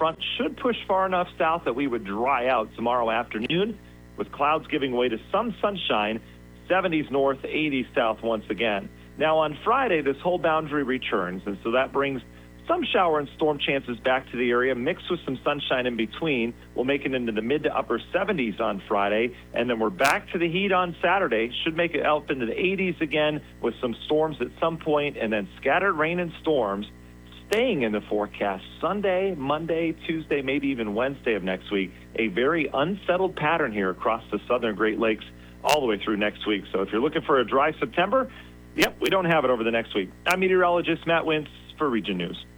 front should push far enough south that we would dry out tomorrow afternoon, with clouds giving way to some sunshine, 70s north, 80s south once again. Now on Friday, this whole boundary returns, and so that brings some shower and storm chances back to the area, mixed with some sunshine in between. We'll make it into the mid to upper 70s on Friday, and then we're back to the heat on Saturday. Should make it up into the 80s again with some storms at some point, and then scattered rain and storms staying in the forecast Sunday, Monday, Tuesday, maybe even Wednesday of next week. A very unsettled pattern here across the southern Great Lakes all the way through next week. So if you're looking for a dry September, yep, we don't have it over the next week. I'm meteorologist Matt Wintz for Region News.